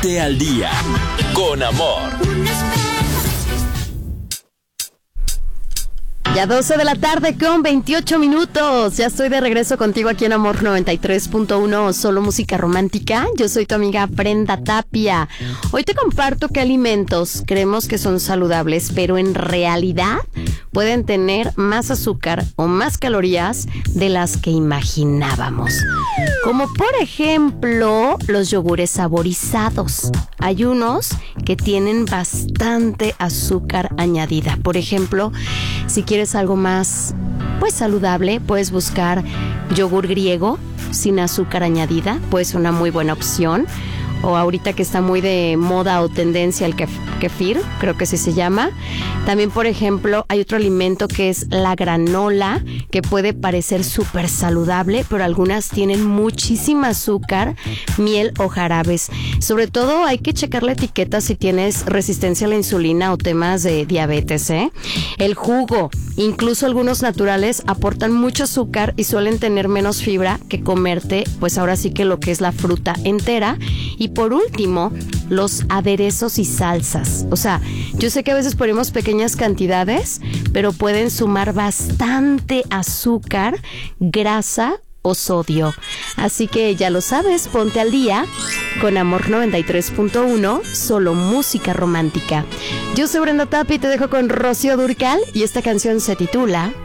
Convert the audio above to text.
Ponte al día con Amor. Ya 12 de la tarde con 28 minutos. Ya estoy de regreso contigo aquí en Amor 93.1, solo música romántica. Yo soy tu amiga Brenda Tapia. Hoy te comparto qué alimentos creemos que son saludables, pero en realidad pueden tener más azúcar o más calorías de las que imaginábamos. Como por ejemplo, los yogures saborizados. Hay unos que tienen bastante azúcar añadida. Por ejemplo, si quieres algo más, pues saludable, puedes buscar yogur griego sin azúcar añadida, puede ser una muy buena opción. O ahorita que está muy de moda o tendencia el kefir, creo que así se llama. También, por ejemplo, hay otro alimento que es la granola, que puede parecer súper saludable, pero algunas tienen muchísima azúcar, miel o jarabes. Sobre todo hay que checar la etiqueta si tienes resistencia a la insulina o temas de diabetes, ¿eh? El jugo, incluso algunos naturales, aportan mucho azúcar y suelen tener menos fibra que comerte, pues ahora sí que lo que es la fruta entera. Y por último, los aderezos y salsas. O sea, yo sé que a veces ponemos pequeñas cantidades, pero pueden sumar bastante azúcar, grasa o sodio. Así que ya lo sabes, ponte al día con Amor 93.1, solo música romántica. Yo soy Brenda Tapia y te dejo con Rocío Dúrcal y esta canción se titula